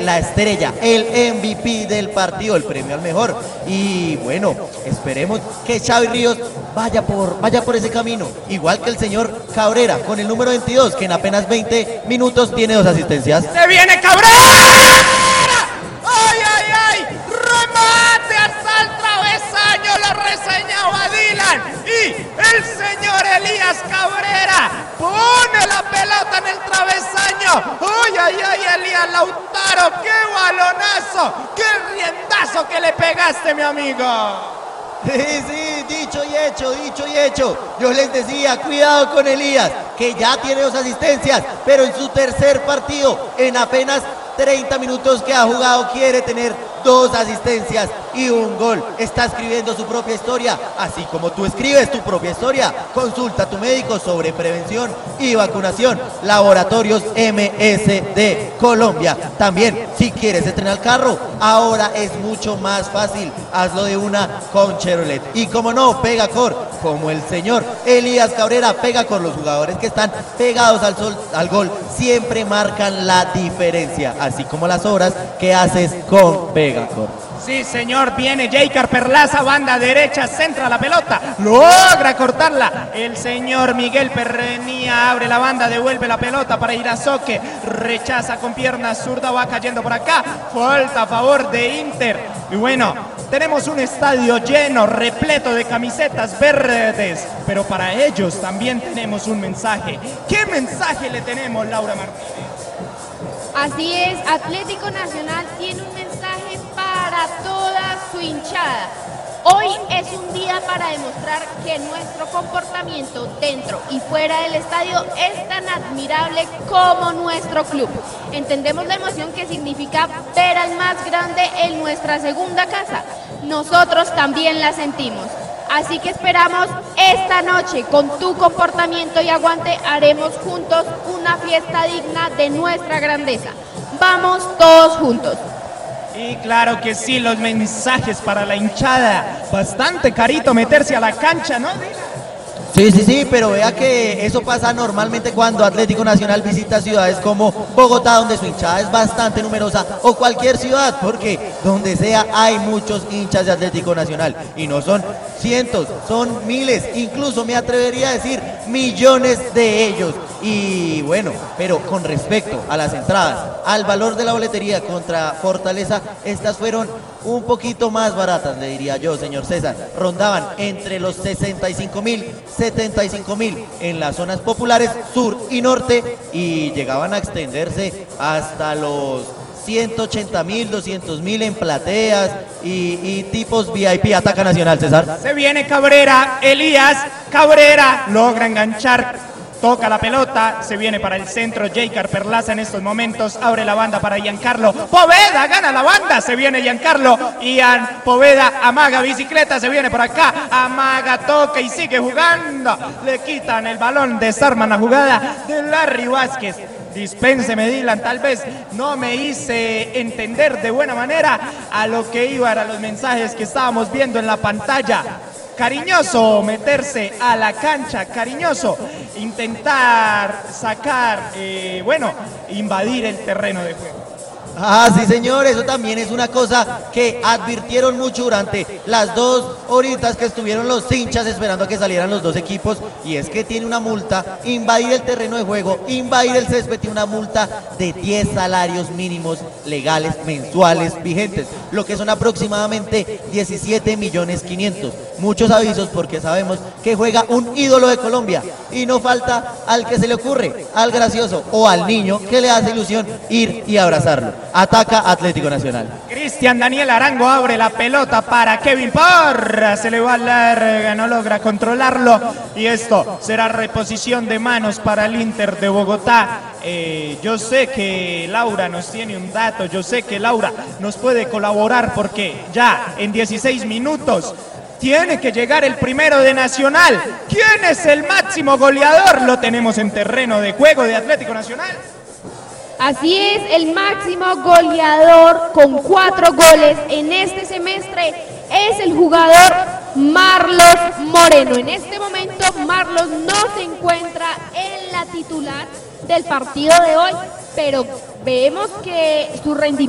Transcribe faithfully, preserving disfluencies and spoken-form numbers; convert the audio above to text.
la estrella, el M V P del partido, el premio al mejor. Y bueno, esperemos que Xavi Ríos vaya por, vaya por ese camino, igual que el señor Cabrera con el número veintidós, que en apenas veinte minutos tiene dos asistencias. ¡Se viene Cabrera! ¡Ay, ay, ay! ¡Remate hasta el travesaño! Lo reseñaba Dylan. Y el señor Elías Cabrera pone la pelota en el travesaño. ¡Ay, ay, ay! Elías Lautaro, ¡qué balonazo! ¡Qué riendazo que le pegaste, mi amigo! Sí, sí, dicho y hecho, dicho y hecho. Yo les decía, cuidado con Elías, que ya tiene dos asistencias, pero en su tercer partido, en apenas treinta minutos que ha jugado, quiere tener dos asistencias y un gol. Está escribiendo su propia historia, así como tú escribes tu propia historia. Consulta a tu médico sobre prevención y vacunación. Laboratorios M S de Colombia. También, si quieres estrenar carro, ahora es mucho más fácil. Hazlo de una con Chevrolet. Y como no, Pegacor, como el señor Elías Cabrera, Pegacor, los jugadores que están pegados al sol, al gol, siempre marcan la diferencia, así como las obras que haces con Pegacor. Sí, señor, viene Jeicar Perlaza, banda derecha, centra la pelota, logra cortarla. El señor Miguel Perrenía abre la banda, devuelve la pelota para Irazoque, rechaza con pierna zurda, va cayendo por acá, falta a favor de Inter. Y bueno, tenemos un estadio lleno, repleto de camisetas verdes, pero para ellos también tenemos un mensaje. ¿Qué mensaje le tenemos, Laura Martínez? Así es, Atlético Nacional tiene un mensaje para toda su hinchada. Hoy es un día para demostrar que nuestro comportamiento dentro y fuera del estadio es tan admirable como nuestro club. Entendemos la emoción que significa ver al más grande en nuestra segunda casa. Nosotros también la sentimos. Así que esperamos esta noche, con tu comportamiento y aguante, haremos juntos una fiesta digna de nuestra grandeza. Vamos todos juntos. Y claro que sí, los mensajes para la hinchada. Bastante carito meterse a la cancha, ¿no? Sí, sí, sí, pero vea que eso pasa normalmente cuando Atlético Nacional visita ciudades como Bogotá, donde su hinchada es bastante numerosa, o cualquier ciudad, porque donde sea hay muchos hinchas de Atlético Nacional, y no son cientos, son miles, incluso me atrevería a decir millones de ellos. Y bueno, pero con respecto a las entradas, al valor de la boletería contra Fortaleza, estas fueron un poquito más baratas, le diría yo, señor César. Rondaban entre los sesenta y cinco mil, setenta y cinco mil en las zonas populares sur y norte, y llegaban a extenderse hasta los ciento ochenta mil, doscientos mil en plateas y, y tipos V I P. Ataca Nacional, César. Se viene Cabrera, Elías Cabrera logra enganchar. Toca la pelota, se viene para el centro, Jeicar Perlaza en estos momentos, abre la banda para Giancarlo Poveda, gana la banda, se viene Giancarlo, Ian Poveda, amaga bicicleta, se viene por acá, amaga, toca y sigue jugando, le quitan el balón, desarman la jugada de Larry Vázquez. Dispénseme, Dylan, tal vez no me hice entender de buena manera a lo que iban a los mensajes que estábamos viendo en la pantalla. Cariñoso meterse a la cancha, cariñoso intentar sacar, eh, bueno, invadir el terreno de juego. Ah, sí, señor, eso también es una cosa que advirtieron mucho durante las dos horitas que estuvieron los hinchas esperando a que salieran los dos equipos, y es que tiene una multa, invadir el terreno de juego, invadir el césped, tiene una multa de diez salarios mínimos legales mensuales vigentes, lo que son aproximadamente diecisiete millones quinientos. Muchos avisos porque sabemos que juega un ídolo de Colombia y no falta al que se le ocurre, al gracioso o al niño que le hace ilusión ir y abrazarlo. Ataca Atlético Nacional. Cristian Daniel Arango abre la pelota para Kevin Porra, se le va larga, no logra controlarlo, y esto será reposición de manos para el Inter de Bogotá. Eh, yo sé que Laura nos tiene un dato, yo sé que Laura nos puede colaborar, porque ya en dieciséis minutos tiene que llegar el primero de Nacional. ¿Quién es el máximo goleador? Lo tenemos en terreno de juego de Atlético Nacional. Así es, el máximo goleador con cuatro goles en este semestre es el jugador Marlos Moreno. En este momento Marlos no se encuentra en la titular del partido de hoy, pero vemos que su rendimiento